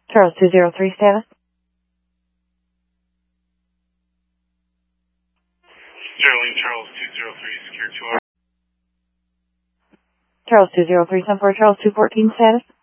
Charles 203 status. Sterling, Charles 203, secure 2 hours. Charles 203, 10-4, Charles 214 status.